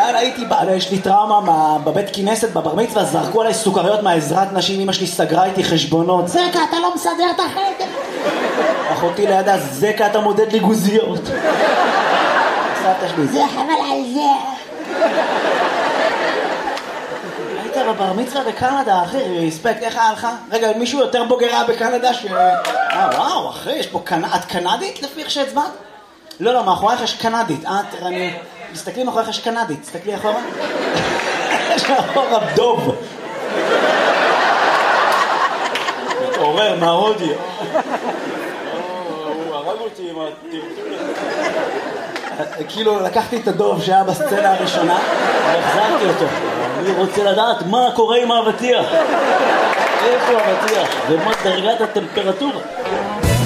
יש לי טראומה בבית כנסת, בבר מצווה, זרקו עליי סוכריות מהעזרת נשים, אמא שלי סגרה איתי חשבונות. זקה, אתה לא מסדר את החדר. אחותי לידה, זקה, אתה מודד לי גוזיות. סבתא שלי, זה חבל על זה. היית בבר מצווה בקנדה, אחי, ריספקט, איך היה לך? רגע, מישהו יותר בוגרה בקנדה וואו, אחי, יש פה את קנדית לפי איך שהצבעת? לא, מאחורייך יש קנדית. תסתכלי מאחורייך יש קנדית. תסתכלי אחורה. יש מאחורה דוב. מתעורר מההודי. הוא הרג אותי עם הטרטור. כאילו לקחתי את הדוב שהיה בסצנה הראשונה והחזרתי אותו. אני רוצה לדעת מה קורה עם האבטיח. איפה האבטיח? ומה דרגת הטמפרטורה?